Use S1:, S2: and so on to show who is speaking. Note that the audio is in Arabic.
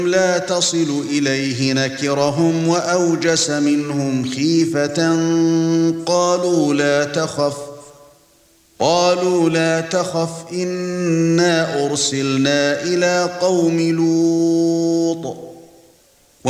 S1: لا تصل إليه نكرهم وأوجس منهم خيفة قالوا لا تخف إنا أرسلنا إلى قوم لوط